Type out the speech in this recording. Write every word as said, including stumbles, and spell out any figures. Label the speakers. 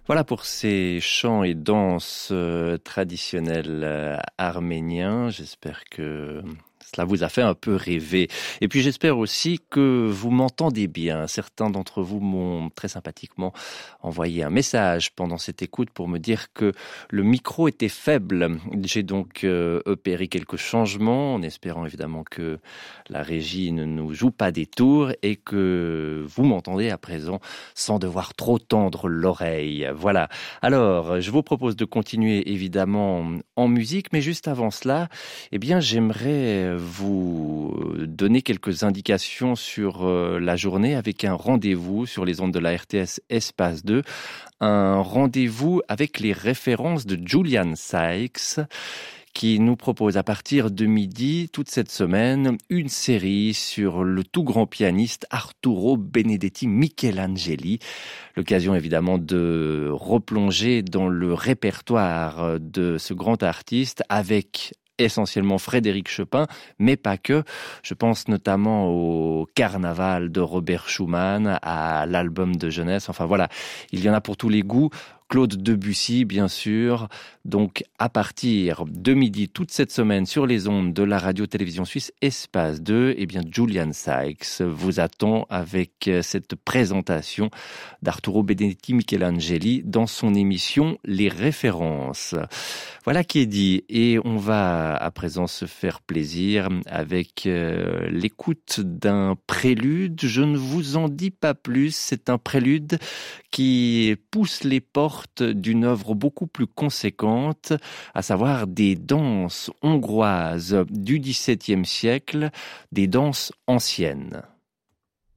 Speaker 1: Voilà pour ces chants et danses euh, traditionnels euh, arméniens. J'espère que cela vous a fait un peu rêver. Et puis j'espère aussi que vous m'entendez bien. Certains d'entre vous m'ont très sympathiquement envoyé un message pendant cette écoute pour me dire que le micro était faible. J'ai donc euh, opéré quelques changements en espérant évidemment que la régie ne nous joue pas des tours et que vous m'entendez à présent sans devoir trop tendre l'oreille. Voilà. Alors, je vous propose de continuer évidemment en musique, mais juste avant cela, eh bien, j'aimerais vous donner quelques indications sur la journée avec un rendez-vous sur les ondes de la R T S Espace deux, un rendez-vous avec les références de Julian Sykes, qui nous propose à partir de midi, toute cette semaine, une série sur le tout grand pianiste Arturo Benedetti Michelangeli. L'occasion évidemment de replonger dans le répertoire de ce grand artiste avec essentiellement Frédéric Chopin, mais pas que. Je pense notamment au Carnaval de Robert Schumann, à l'album de jeunesse. Enfin voilà, il y en a pour tous les goûts. Claude Debussy, bien sûr. Donc, à partir de midi, toute cette semaine, sur les ondes de la radio-télévision suisse Espace deux, eh bien, Julian Sykes vous attend avec cette présentation d'Arturo Benedetti Michelangeli dans son émission Les Références. Voilà qui est dit. Et on va à présent se faire plaisir avec euh, l'écoute d'un prélude. Je ne vous en dis pas plus. C'est un prélude qui pousse les portes d'une œuvre beaucoup plus conséquente, à savoir des danses hongroises du dix-septième siècle, des danses anciennes.